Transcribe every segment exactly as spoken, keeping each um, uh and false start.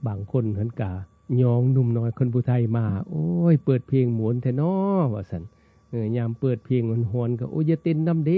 บางคนเห็นกะยองหนุ่มน้อยคนผู้ไทยมาโอ้ยเปิดเพลงหมุนแท้น้อว่าซั่นเออยามเปิดเพลงหอนๆก็โอ้ยอย่าเต้นนำเด้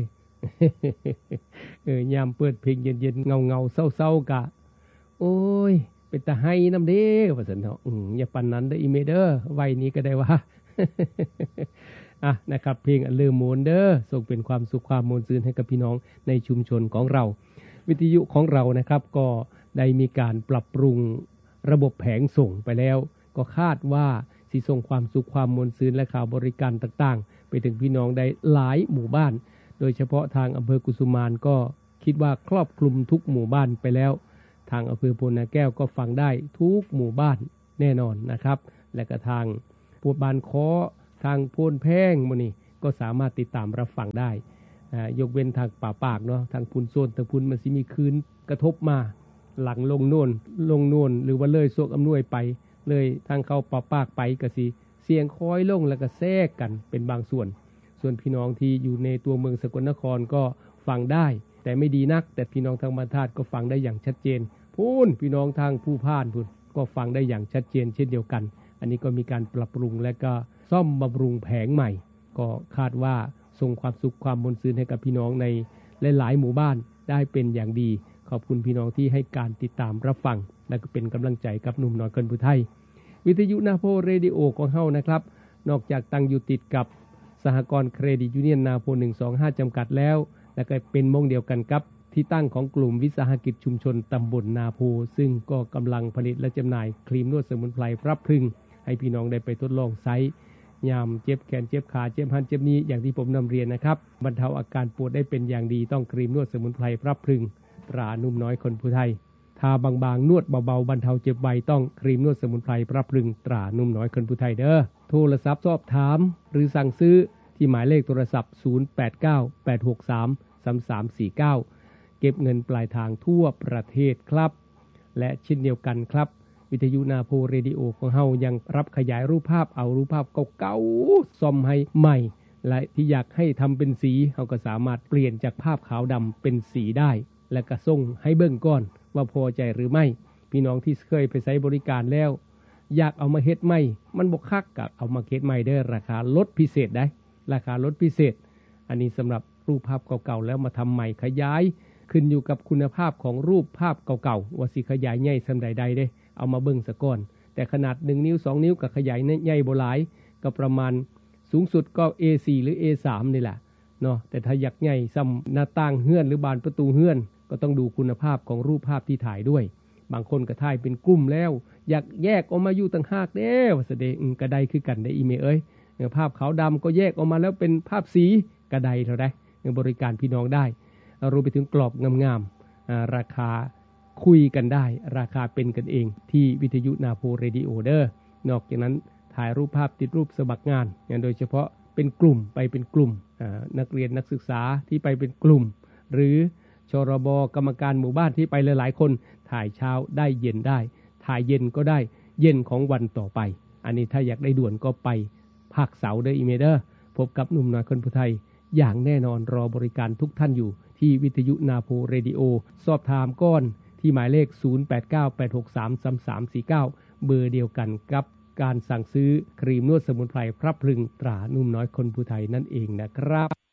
เออยามเปิดเพลงเย็นๆเงาๆเศร้าๆกะโอ้ยเป็นตาไห้นำเด้ว่าซั่นเนาะอืออย่าปานนั้นเด้ออีเมเด้อไว้นี้ก็ได้ว่า อ่ะนะครับเพลงอันลืมโมนเด้อส่งเป็นความสุขความมวลซื่นให้กับพี่น้องในชุมชนของเราวิทยุของเรานะครับก็ได้มีการปรับปรุงระบบแผงส่งไปแล้วก็คาดว่าสิส่งความสุขความมวลซื่นและข่าวบริการต่างๆไปถึงพี่น้องได้หลายหมู่บ้านโดยเฉพาะทางอำเภอกุสุมานก็คิดว่าครอบคลุมทุกหมู่บ้านไปแล้วทางอำเภอโพนาแก้วก็ฟังได้ทุกหมู่บ้านแน่นอนนะครับและก็ทางปวดบานค้อทางโพนแพงมื้อนี้ก็สามารถติดตามรับฟังได้อ่ายกเว้นทางป่าปากเนาะทางพุนโซนทางพุนมันสิมีคืนกระทบมาหลังลงโน่นลงโน่นหรือว่าเลยโศกอำนวยไปเลยทางเข้าป่าปากไปก็สิเสียงคอยลงแล้วก็แทรกกันเป็นบางส่วนส่วนพี่น้องที่อยู่ในตัวเมืองสกลนครก็ฟังได้แต่ไม่ดีนักแต่พี่น้องทางบ้านธาตุก็ฟังได้อย่างชัดเจนพูนพี่น้องทางผู้พานพูนก็ฟังได้อย่างชัดเจนเช่นเดียวกันอันนี้ก็มีการปรับปรุงและก็ซ่อมบำรุงแผงใหม่ก็คาดว่าส่งความสุขความมวลซื่นให้กับพี่น้องในหลายๆหมู่บ้านได้เป็นอย่างดีขอบคุณพี่น้องที่ให้การติดตามรับฟังและก็เป็นกำลังใจกับหนุ่มน้อยคนผู้ไทยวิทยุนาโพเรดิโอของเฮานะครับนอกจากตั้งอยู่ติดกับสหกรณ์เครดิตยูเนียนนาโพหนึ่งสองห้าจำกัดแล้วและก็เป็นมงเดียวกันกับที่ตั้งของกลุ่มวิสาหกิจชุมชนตำบลนาโพซึ่งก็กำลังผลิตและจำหน่ายครีมนวดสมุนไพรปรับพรึงให้พี่น้องได้ไปทดลองใช้ยามเจ็บแขนเจ็บขาเจ็บหันเจ็บนี้อย่างที่ผมนำเรียนนะครับบรรเทาอาการปวดได้เป็นอย่างดีต้องครีมนวดสมุนไพรปรับพรึงตรานุ่มน้อยคนผู้ไทยทาบางๆนวดเบาๆบรรเทาเจ็บไวต้องครีมนวดสมุนไพรปรับพรึงตรานุ่มน้อยคนผู้ไทยเด้อโทรศัพท์สอบถามหรือสั่งซื้อที่หมายเลขโทรศัพท์ศูนย์ แปด เก้า แปด หก สาม สาม สาม สี่ เก้าเก็บเงินปลายทางทั่วประเทศครับและเช่นเดียวกันครับวิทยุนาโพเรดิโอของเฮายังรับขยายรูปภาพเอารูปภาพเก่าๆซ่อมให้ใหม่และที่อยากให้ทำเป็นสีเฮาก็สามารถเปลี่ยนจากภาพขาวดำเป็นสีได้และก็ส่งให้เบิ่งก่อนว่าพอใจหรือไม่พี่น้องที่เคยไปใช้บริการแล้วอยากเอามาเฮ็ดใหม่มันบ่คักก็เอามาเฮ็ดใหม่ได้ราคาลดพิเศษได้ราคาลดพิเศษอันนี้สำหรับรูปภาพเก่าๆแล้วมาทำใหม่ขยายขึ้นอยู่กับคุณภาพของรูปภาพเก่าๆว่าสิขยายใหญ่ซำใดใดเด้เอามาเบิ่งซะก่อนแต่ขนาดหนึ่งนิ้วสองนิ้วก็ขยายใหญ่บ่หลายก็ประมาณสูงสุดก็ เอ โฟร์ หรือ เอ ทรี นี่แหละเนาะแต่ถ้าอยากใหญ่ซ้ำหน้าต่างเฮือนหรือบานประตูเฮือนก็ต้องดูคุณภาพของรูปภาพที่ถ่ายด้วยบางคนก็ถ่ายเป็นกลุ่มแล้วอยากแยกออกมาอยู่ต่างหากเด้ว่าซะเด้อือก็ได้คือกันได้อีเมเอ้ยภาพขาวดำก็แยกออกมาแล้วเป็นภาพสีก็ได้เท่าใดบริการพี่น้องได้รวมไปถึงกรอบงามๆราคาคุยกันได้ราคาเป็นกันเองที่วิทยุนาโพเรดิโอเดอร์นอกจากนั้นถ่ายรูปภาพติดรูปสมัครงานโดยเฉพาะเป็นกลุ่มไปเป็นกลุ่มนักเรียนนักศึกษาที่ไปเป็นกลุ่มหรือชรบกรรมการหมู่บ้านที่ไปหลายๆคนถ่ายเช้าได้เย็นได้ถ่ายเย็นก็ได้เย็นของวันต่อไปอันนี้ถ้าอยากได้ด่วนก็ไปภาคเสาร์เดออีเมเดอร์พบกับหนุ่มน้อยคนผู้ไทยอย่างแน่นอนรอบริการทุกท่านอยู่ที่วิทยุนาโพเรดิโอสอบถามก้อนที่หมายเลขศูนย์ แปด เก้า แปด หก สาม สาม สาม สี่ เก้าเบอร์เดียวกันกับการสั่งซื้อครีมนวดสมุนไพรพรับพรึงตรานุ่มน้อยคนผู้ไทยนั่นเองนะครับ